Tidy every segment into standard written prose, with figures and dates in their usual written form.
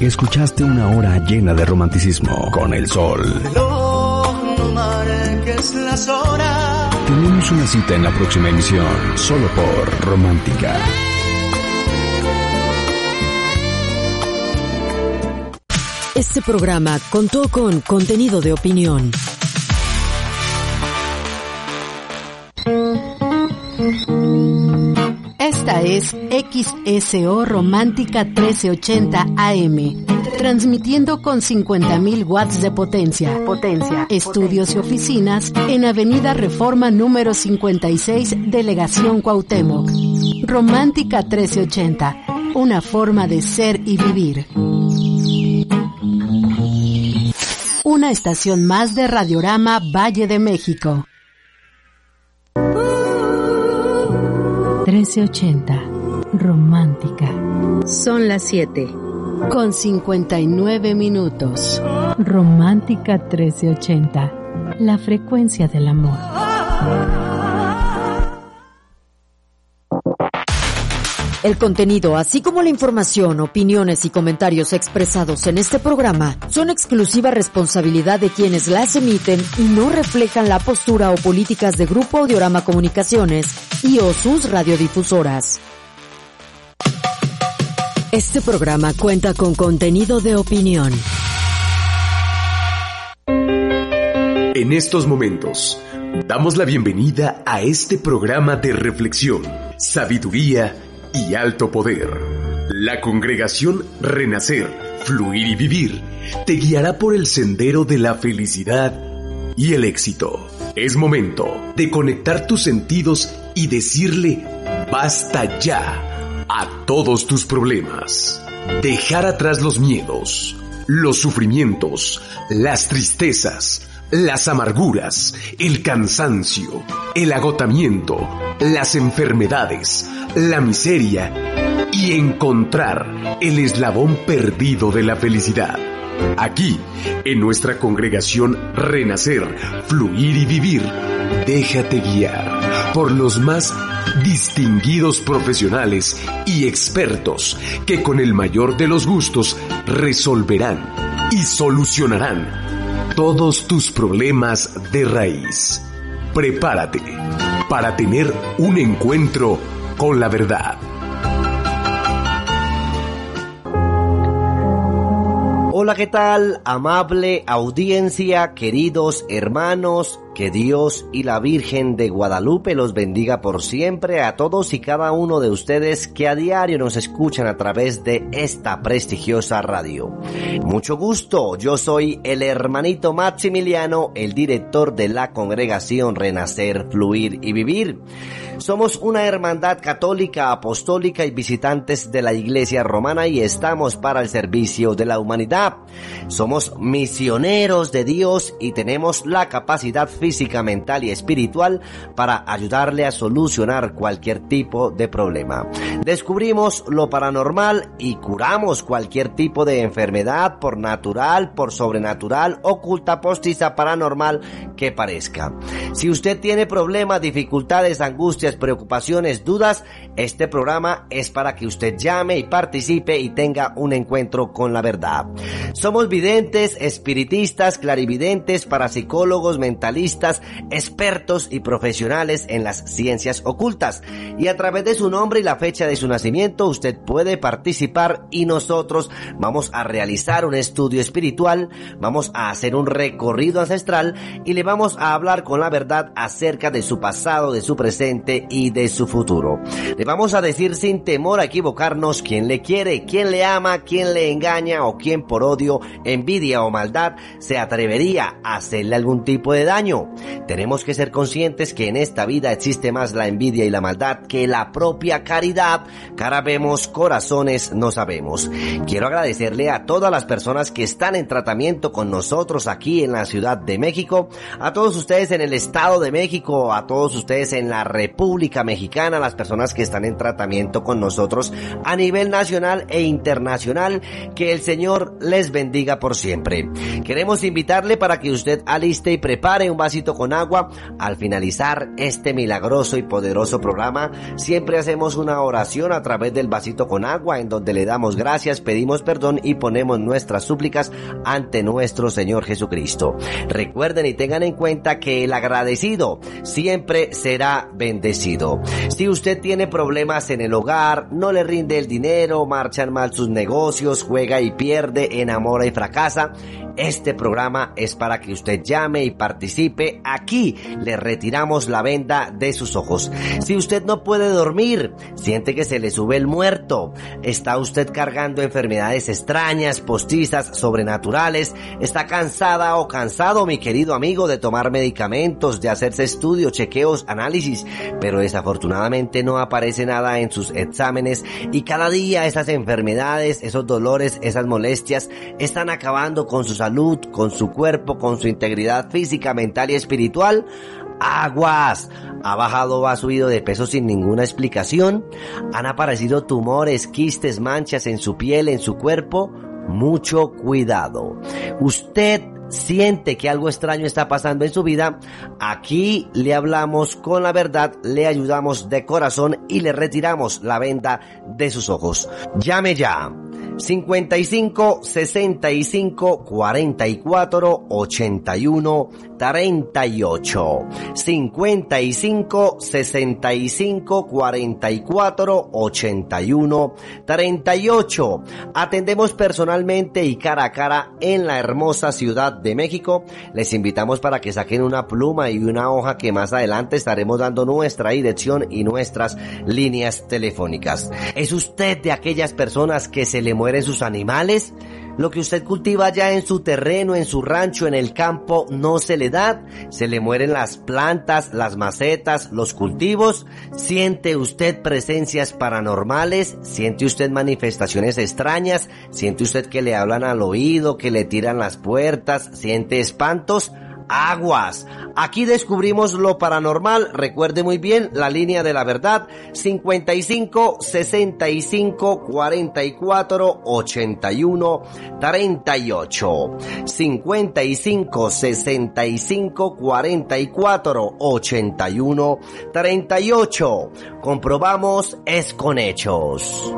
Escuchaste una hora llena de romanticismo con el sol. No marques las horas. Tenemos una cita en la próxima emisión, solo por Romántica. Este programa contó con contenido de opinión. Esta es XSO Romántica 1380 AM, transmitiendo con 50.000 watts de potencia. Estudios y oficinas en Avenida Reforma número 56, Delegación Cuauhtémoc. Romántica 1380, una forma de ser y vivir. Una estación más de Radiorama Valle de México. 1380, Romántica. Son las 7, con 59 minutos. Romántica 1380, la frecuencia del amor. El contenido, así como la información, opiniones y comentarios expresados en este programa son exclusiva responsabilidad de quienes las emiten y no reflejan la postura o políticas de Grupo Audiorama Comunicaciones y o sus radiodifusoras. Este programa cuenta con contenido de opinión. En estos momentos, damos la bienvenida a este programa de reflexión, sabiduría y alto poder. La congregación Renacer, Fluir y Vivir te guiará por el sendero de la felicidad y el éxito. Es momento de conectar tus sentidos y decirle basta ya a todos tus problemas. Dejar atrás los miedos, los sufrimientos, las tristezas, las amarguras, el cansancio, el agotamiento, las enfermedades, la miseria y encontrar el eslabón perdido de la felicidad. Aquí, en nuestra congregación Renacer, Fluir y Vivir, déjate guiar por los más distinguidos profesionales y expertos que con el mayor de los gustos resolverán y solucionarán todos tus problemas de raíz. Prepárate para tener un encuentro con la verdad. Hola, ¿qué tal? Amable audiencia, queridos hermanos, que Dios y la Virgen de Guadalupe los bendiga por siempre a todos y cada uno de ustedes que a diario nos escuchan a través de esta prestigiosa radio. Mucho gusto, yo soy el hermanito Maximiliano, el director de la congregación Renacer, Fluir y Vivir. Somos una hermandad católica, apostólica y visitantes de la Iglesia Romana y estamos para el servicio de la humanidad. Somos misioneros de Dios y tenemos la capacidad física, mental y espiritual para ayudarle a solucionar cualquier tipo de problema. Descubrimos lo paranormal y curamos cualquier tipo de enfermedad, por natural, por sobrenatural, oculta, postiza, paranormal que parezca. Si usted tiene problemas, dificultades, angustias, preocupaciones, dudas, este programa es para que usted llame y participe y tenga un encuentro con la verdad. Somos videntes, espiritistas, clarividentes, parapsicólogos, mentalistas, expertos y profesionales en las ciencias ocultas. Y a través de su nombre y la fecha de su nacimiento, usted puede participar y nosotros vamos a realizar un estudio espiritual, vamos a hacer un recorrido ancestral y le vamos a hablar con la verdad acerca de su pasado, de su presente y de su futuro. Le vamos a decir sin temor a equivocarnos quién le quiere, quién le ama, quién le engaña o quién por odio, envidia o maldad se atrevería a hacerle algún tipo de daño. Tenemos que ser conscientes que en esta vida existe más la envidia y la maldad que la propia caridad. Cara vemos, corazones no sabemos. Quiero agradecerle a todas las personas que están en tratamiento con nosotros aquí en la Ciudad de México, a todos ustedes en el Estado de México, a todos ustedes en la República Mexicana, las personas que están en tratamiento con nosotros a nivel nacional e internacional. Que el Señor les bendiga por siempre. Queremos invitarle para que usted aliste y prepare un vasito vasito con agua. Al finalizar este milagroso y poderoso programa, siempre hacemos una oración a través del vasito con agua en donde le damos gracias, pedimos perdón y ponemos nuestras súplicas ante nuestro Señor Jesucristo. Recuerden y tengan en cuenta que el agradecido siempre será bendecido. Si usted tiene problemas en el hogar, no le rinde el dinero, marchan mal sus negocios, juega y pierde, enamora y fracasa, este programa es para que usted llame y participe. Aquí le retiramos la venda de sus ojos. Si usted no puede dormir, siente que se le sube el muerto, está usted cargando enfermedades extrañas, postizas, sobrenaturales, está cansada o cansado, mi querido amigo, de tomar medicamentos, de hacerse estudios, chequeos, análisis, pero desafortunadamente no aparece nada en sus exámenes y cada día esas enfermedades, esos dolores, esas molestias están acabando con su salud, con su cuerpo, con su integridad física, mental y espiritual. Aguas, ha bajado o ha subido de peso sin ninguna explicación, han aparecido tumores, quistes, manchas en su piel, en su cuerpo. Mucho cuidado. Usted siente que algo extraño está pasando en su vida, aquí le hablamos con la verdad, le ayudamos de corazón y le retiramos la venda de sus ojos. Llame ya. 55 65 44 81 38 55 65 44 81 38. Atendemos personalmente y cara a cara en la hermosa Ciudad de México. Les invitamos para que saquen una pluma y una hoja que más adelante estaremos dando nuestra dirección y nuestras líneas telefónicas. ¿Es usted de aquellas personas que se le mueren sus animales? Lo que usted cultiva ya en su terreno, en su rancho, en el campo, no se le da. Se le mueren las plantas, las macetas, los cultivos. ¿Siente usted presencias paranormales? ¿Siente usted manifestaciones extrañas? ¿Siente usted que le hablan al oído, que le tiran las puertas? ¿Siente espantos? Aguas, aquí descubrimos lo paranormal. Recuerde muy bien la línea de la verdad: 55 65 44 81 38 55 65 44 81 38. Comprobamos es con hechos.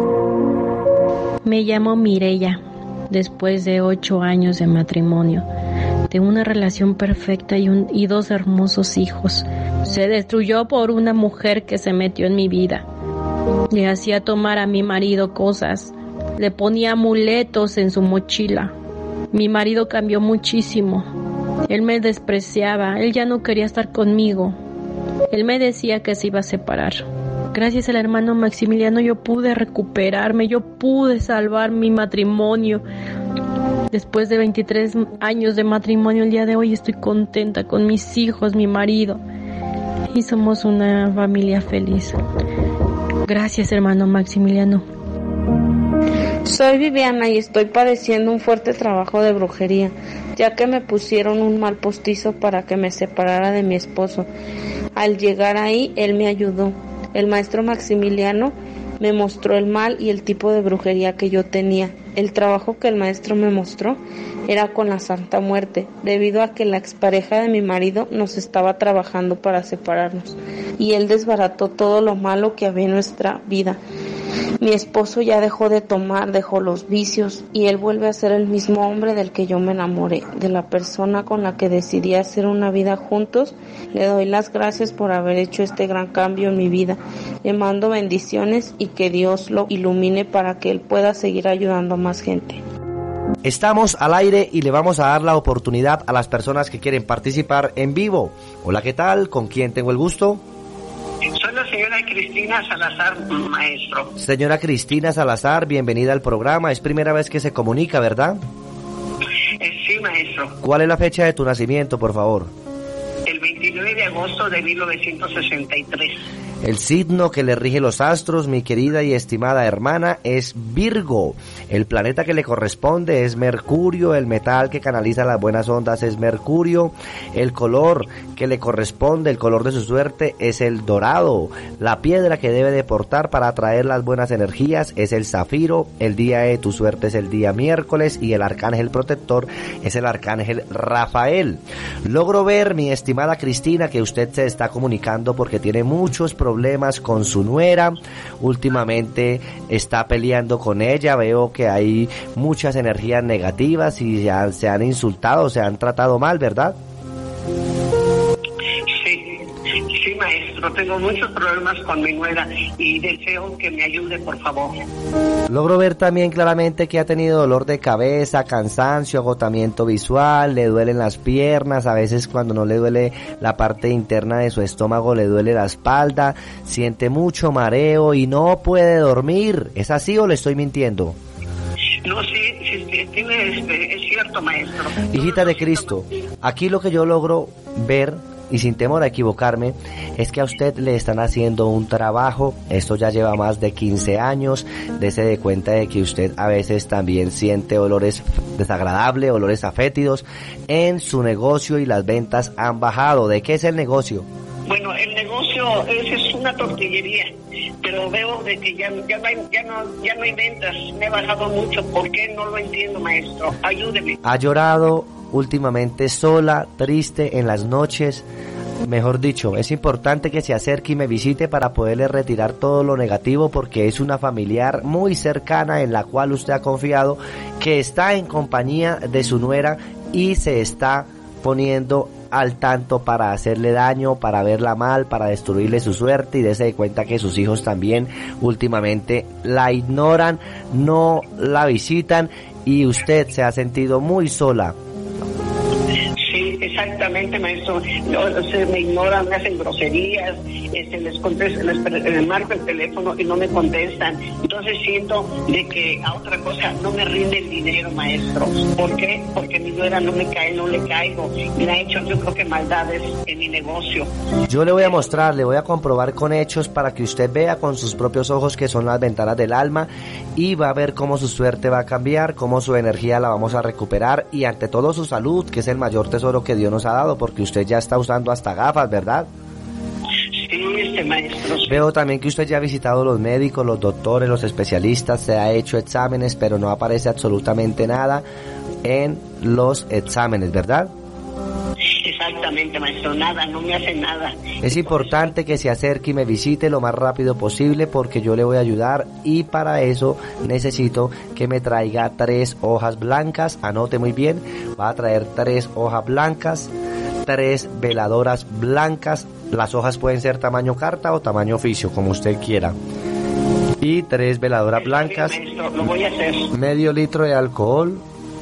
Me llamo Mireya. Después de 8 años de matrimonio, de una relación perfecta y 2 hermosos hijos, se destruyó por una mujer que se metió en mi vida. Le hacía tomar a mi marido cosas, le ponía amuletos en su mochila. Mi marido cambió muchísimo. Él me despreciaba, él ya no quería estar conmigo. Él me decía que se iba a separar. Gracias al hermano Maximiliano yo pude recuperarme, yo pude salvar mi matrimonio. Después de 23 años de matrimonio, el día de hoy estoy contenta con mis hijos, mi marido. Y somos una familia feliz. Gracias, hermano Maximiliano. Soy Viviana y estoy padeciendo un fuerte trabajo de brujería, ya que me pusieron un mal postizo para que me separara de mi esposo. Al llegar ahí, él me ayudó. El maestro Maximiliano me mostró el mal y el tipo de brujería que yo tenía. El trabajo que el maestro me mostró era con la Santa Muerte, debido a que la expareja de mi marido nos estaba trabajando para separarnos, y él desbarató todo lo malo que había en nuestra vida. Mi esposo ya dejó de tomar, dejó los vicios, y él vuelve a ser el mismo hombre del que yo me enamoré, de la persona con la que decidí hacer una vida juntos. Le doy las gracias por haber hecho este gran cambio en mi vida. Le mando bendiciones y que Dios lo ilumine para que él pueda seguir ayudando a más gente. Estamos al aire y le vamos a dar la oportunidad a las personas que quieren participar en vivo. Hola, ¿qué tal? ¿Con quién tengo el gusto? Soy la señora Cristina Salazar, maestro. Señora Cristina Salazar, bienvenida al programa. Es primera vez que se comunica, ¿verdad? Sí, maestro. ¿Cuál es la fecha de tu nacimiento, por favor? El 29 de agosto de 1963. El signo que le rige los astros, mi querida y estimada hermana, es Virgo. El planeta que le corresponde es Mercurio. El metal que canaliza las buenas ondas es Mercurio. El color que le corresponde, el color de su suerte, es el dorado. La piedra que debe de portar para atraer las buenas energías es el zafiro. El día de tu suerte es el día miércoles y el arcángel protector es el arcángel Rafael. Logro ver, mi estimada Cristina, que usted se está comunicando porque tiene muchos problemas con su nuera. Últimamente está peleando con ella. Veo que hay muchas energías negativas y se han insultado, se han tratado mal, ¿verdad? Sí, maestro, tengo muchos problemas con mi nuera y deseo que me ayude, por favor. Logro ver también claramente que ha tenido dolor de cabeza, cansancio, agotamiento visual, le duelen las piernas, a veces cuando no le duele la parte interna de su estómago le duele la espalda, siente mucho mareo y no puede dormir. ¿Es así o le estoy mintiendo? No, sí, es cierto, maestro. Hijita de Cristo, aquí lo que yo logro ver, y sin temor a equivocarme, es que a usted le están haciendo un trabajo. Esto ya lleva más de 15 años. Dese de cuenta de que usted a veces también siente olores desagradables, olores afétidos en su negocio y las ventas han bajado. ¿De qué es el negocio? Bueno, el negocio es una tortillería, pero veo de que ya no hay ventas. Me ha bajado mucho. ¿Por qué? No lo entiendo, maestro. Ayúdeme. Ha llorado últimamente sola, triste en las noches. Mejor dicho, es importante que se acerque y me visite para poderle retirar todo lo negativo, porque es una familiar muy cercana en la cual usted ha confiado, que está en compañía de su nuera y se está poniendo al tanto para hacerle daño, para verla mal, para destruirle su suerte, y dése cuenta que sus hijos también últimamente la ignoran, no la visitan y usted se ha sentido muy sola. Sí, exactamente, maestro. Se me ignoran, me hacen groserías, les marco el teléfono y no me contestan. Entonces siento de que a otra cosa no me rinde el dinero, maestro. ¿Por qué? Porque mi nuera no le caigo. Me ha hecho, yo creo que maldades en mi negocio. Yo le voy a mostrar, le voy a comprobar con hechos para que usted vea con sus propios ojos que son las ventanas del alma, y va a ver cómo su suerte va a cambiar, cómo su energía la vamos a recuperar, y ante todo su salud, que es el mayor tesoro que Dios nos ha dado, porque usted ya está usando hasta gafas, ¿verdad? Sí, maestro. Veo también que usted ya ha visitado los médicos, los doctores, los especialistas, se ha hecho exámenes, pero no aparece absolutamente nada en los exámenes, ¿verdad? Exactamente, maestro, nada, no me hace nada. Es importante que se acerque y me visite lo más rápido posible, porque yo le voy a ayudar, y para eso necesito que me traiga 3 hojas blancas. Anote muy bien, va a traer 3 hojas blancas, 3 veladoras blancas. Las hojas pueden ser tamaño carta o tamaño oficio, como usted quiera. Y 3 veladoras blancas, maestro, lo voy a hacer. medio litro de alcohol,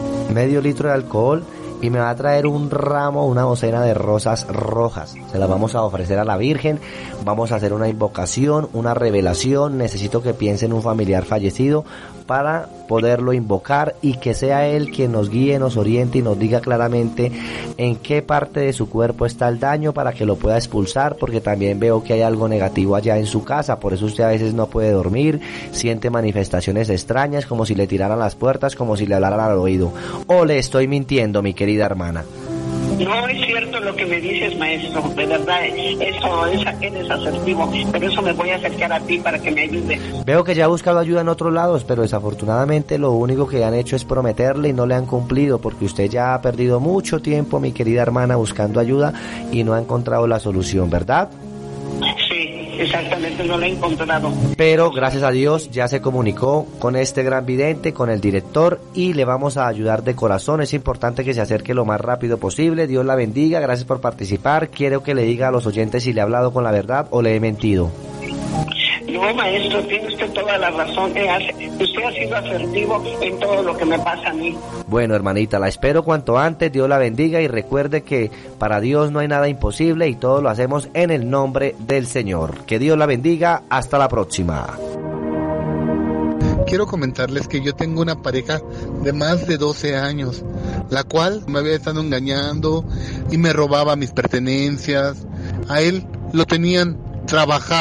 y me va a traer un ramo, una docena de rosas rojas. Se las vamos a ofrecer a la Virgen. Vamos a hacer una invocación, una revelación. Necesito que piense en un familiar fallecido para poderlo invocar, y que sea él quien nos guíe, nos oriente y nos diga claramente en qué parte de su cuerpo está el daño, para que lo pueda expulsar, porque también veo que hay algo negativo allá en su casa. Por eso usted a veces no puede dormir, siente manifestaciones extrañas, como si le tiraran las puertas, como si le hablaran al oído. ¿O le estoy mintiendo, mi querida hermana? No, es cierto lo que me dices, maestro, de verdad, eres asertivo, por eso me voy a acercar a ti para que me ayudes. Veo que ya ha buscado ayuda en otros lados, pero desafortunadamente lo único que han hecho es prometerle y no le han cumplido, porque usted ya ha perdido mucho tiempo, mi querida hermana, buscando ayuda y no ha encontrado la solución, ¿verdad? Sí, exactamente, no lo he encontrado. Pero gracias a Dios ya se comunicó con este gran vidente, con el director, y le vamos a ayudar de corazón. Es importante que se acerque lo más rápido posible. Dios la bendiga, gracias por participar. Quiero que le diga a los oyentes si le he hablado con la verdad o le he mentido. No, maestro, tiene usted toda la razón. Usted ha sido asertivo en todo lo que me pasa a mí. Bueno, hermanita, la espero cuanto antes. Dios la bendiga, y recuerde que para Dios no hay nada imposible, y todo lo hacemos en el nombre del Señor. Que Dios la bendiga. Hasta la próxima. Quiero comentarles que yo tengo una pareja de más de 12 años, la cual me había estado engañando y me robaba mis pertenencias. A él lo tenían trabajado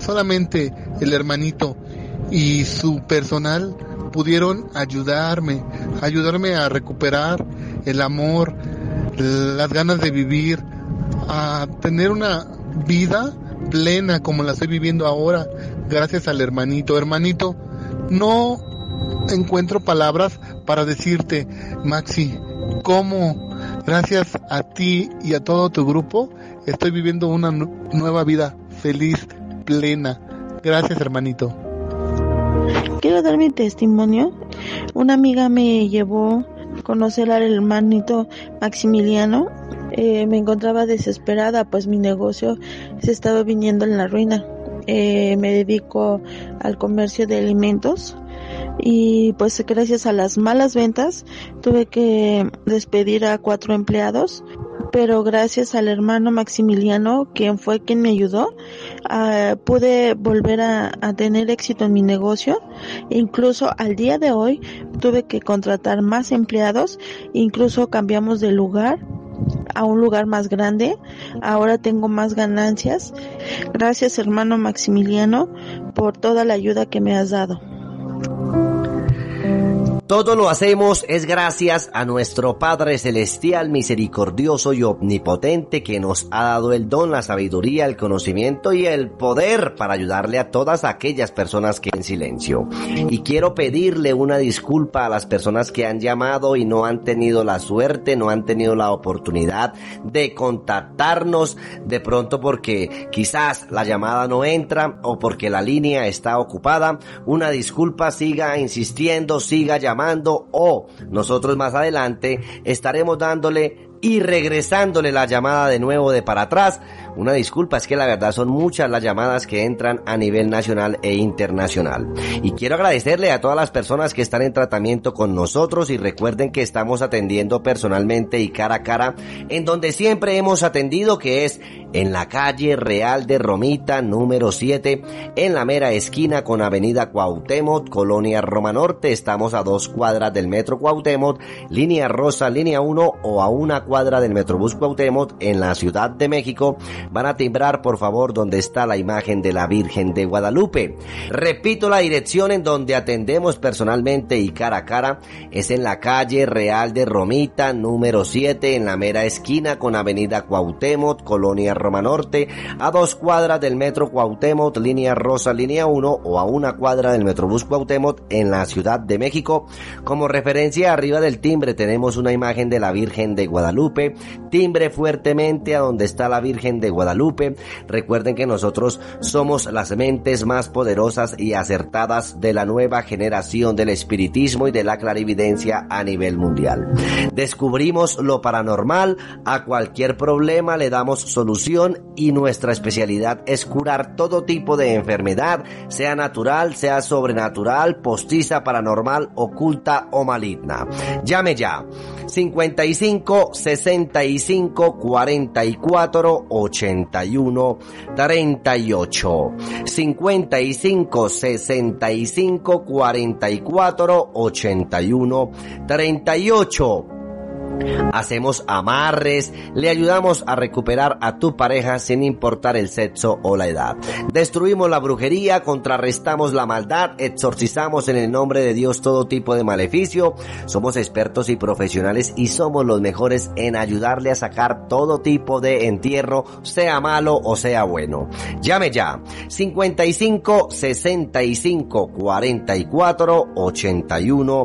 solamente el hermanito y su personal pudieron ayudarme a recuperar el amor, las ganas de vivir, a tener una vida plena como la estoy viviendo ahora, gracias al hermanito. Hermanito, no encuentro palabras para decirte, Maxi, cómo gracias a ti y a todo tu grupo estoy viviendo una nueva vida feliz, plena. Gracias, hermanito. Quiero dar mi testimonio. Una amiga me llevó a conocer al hermanito Maximiliano. Me encontraba desesperada, pues mi negocio se estaba viniendo en la ruina. Me dedico al comercio de alimentos y pues gracias a las malas ventas tuve que despedir a 4 empleados, pero gracias al hermano Maximiliano, quien fue quien me ayudó, pude volver a tener éxito en mi negocio. Incluso al día de hoy tuve que contratar más empleados, incluso cambiamos de lugar a un lugar más grande. Ahora tengo más ganancias. Gracias, hermano Maximiliano, por toda la ayuda que me has dado. Todo lo hacemos es gracias a nuestro Padre Celestial, misericordioso y omnipotente, que nos ha dado el don, la sabiduría, el conocimiento y el poder para ayudarle a todas aquellas personas que en silencio. Y quiero pedirle una disculpa a las personas que han llamado y no han tenido la suerte, no han tenido la oportunidad de contactarnos, de pronto porque quizás la llamada no entra o porque la línea está ocupada. Una disculpa, siga insistiendo, siga llamando, o nosotros más adelante estaremos dándole y regresándole la llamada de nuevo de para atrás. Una disculpa, es que la verdad son muchas las llamadas que entran a nivel nacional e internacional. Y quiero agradecerle a todas las personas que están en tratamiento con nosotros, y recuerden que estamos atendiendo personalmente y cara a cara en donde siempre hemos atendido, que es en la calle Real de Romita número 7, en la mera esquina con avenida Cuauhtémoc, Colonia Roma Norte. Estamos a 2 cuadras del Metro Cuauhtémoc, línea rosa, línea 1, o a 1 cuadra del Metrobús Cuauhtémoc en la Ciudad de México. Van a timbrar, por favor, donde está la imagen de la Virgen de Guadalupe. Repito, la dirección en donde atendemos personalmente y cara a cara es en la calle Real de Romita número 7, en la mera esquina con avenida Cuauhtémoc, Colonia Roma Norte, a 2 cuadras del Metro Cuauhtémoc, línea rosa, línea 1, o a 1 cuadra del Metrobús Cuauhtémoc en la Ciudad de México. Como referencia, arriba del timbre tenemos una imagen de la Virgen de Guadalupe. Timbre fuertemente a donde está la Virgen de Guadalupe. Recuerden que nosotros somos las mentes más poderosas y acertadas de la nueva generación del espiritismo y de la clarividencia a nivel mundial. Descubrimos lo paranormal, a cualquier problema le damos solución, y nuestra especialidad es curar todo tipo de enfermedad, sea natural, sea sobrenatural, postiza, paranormal, oculta o maligna. Llame ya. 55 65 44 81 38. 55 65 44 81 38. Hacemos amarres, le ayudamos a recuperar a tu pareja sin importar el sexo o la edad. Destruimos la brujería, contrarrestamos la maldad, exorcizamos en el nombre de Dios todo tipo de maleficio. Somos expertos y profesionales y somos los mejores en ayudarle a sacar todo tipo de entierro, sea malo o sea bueno. Llame ya. 55 65 44 81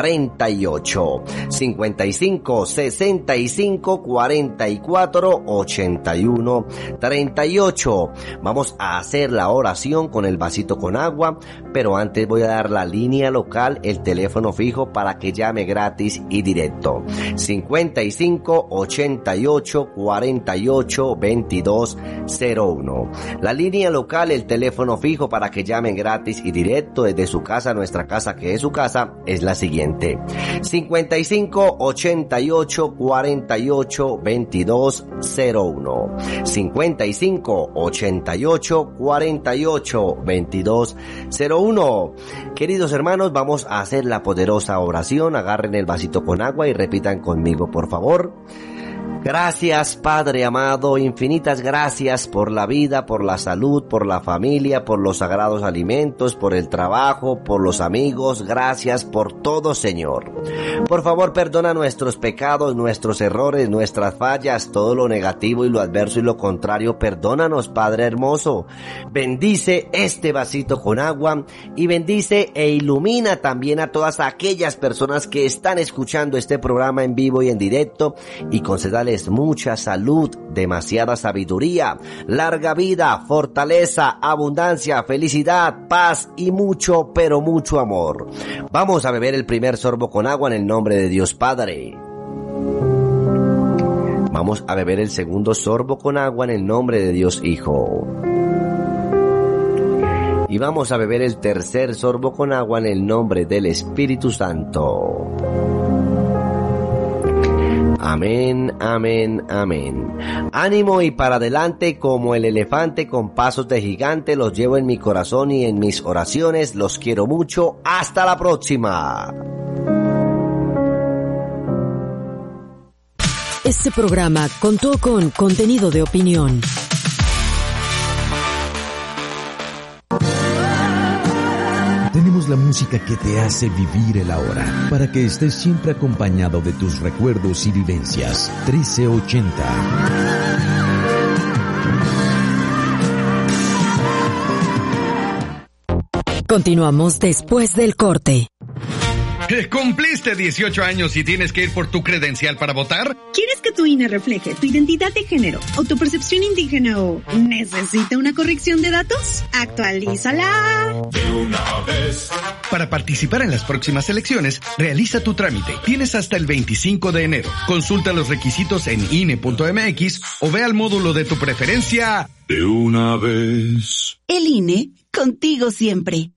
38. 55 65 44 81 38. Vamos a hacer la oración con el vasito con agua, pero antes voy a dar la línea local, el teléfono fijo para que llame gratis y directo. 55 88 48 22 01. La línea local, el teléfono fijo para que llamen gratis y directo desde su casa, nuestra casa que es su casa, es la siguiente: 55 88 48 22 01. 55 88 48 22 01. Queridos hermanos, vamos a hacer la poderosa oración. Agarren el vasito con agua y repitan conmigo, por favor. Gracias, Padre amado, infinitas gracias por la vida, por la salud, por la familia, por los sagrados alimentos, por el trabajo, por los amigos. Gracias por todo, Señor. Por favor, perdona nuestros pecados, nuestros errores, nuestras fallas, todo lo negativo y lo adverso y lo contrario. Perdónanos, Padre hermoso. Bendice este vasito con agua y bendice e ilumina también a todas aquellas personas que están escuchando este programa en vivo y en directo, y concédales mucha salud, demasiada sabiduría, larga vida, fortaleza, abundancia, felicidad, paz y mucho, pero mucho amor. Vamos a beber el primer sorbo con agua en el nombre de Dios Padre. Vamos a beber el segundo sorbo con agua en el nombre de Dios Hijo. Y vamos a beber el tercer sorbo con agua en el nombre del Espíritu Santo. Amén, amén, amén. Ánimo y para adelante como el elefante con pasos de gigante. Los llevo en mi corazón y en mis oraciones. Los quiero mucho. Hasta la próxima. Este programa contó con contenido de opinión. Tenemos la música que te hace vivir el ahora, para que estés siempre acompañado de tus recuerdos y vivencias. 1380. Continuamos después del corte. ¿Cumpliste 18 años y tienes que ir por tu credencial para votar? ¿Quieres que tu INE refleje tu identidad de género o tu percepción indígena o necesita una corrección de datos? ¡Actualízala! De una vez. Para participar en las próximas elecciones, realiza tu trámite. Tienes hasta el 25 de enero. Consulta los requisitos en INE.mx o ve al módulo de tu preferencia. De una vez. El INE, contigo siempre.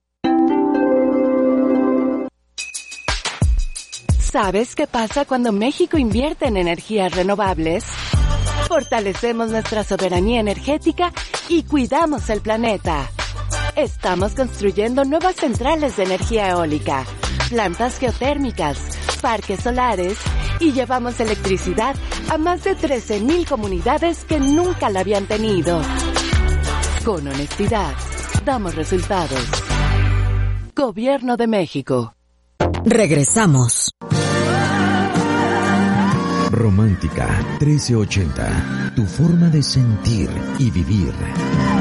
¿Sabes qué pasa cuando México invierte en energías renovables? Fortalecemos nuestra soberanía energética y cuidamos el planeta. Estamos construyendo nuevas centrales de energía eólica, plantas geotérmicas, parques solares y llevamos electricidad a más de 13,000 comunidades que nunca la habían tenido. Con honestidad, damos resultados. Gobierno de México. Regresamos. Romántica 1380. Tu forma de sentir y vivir.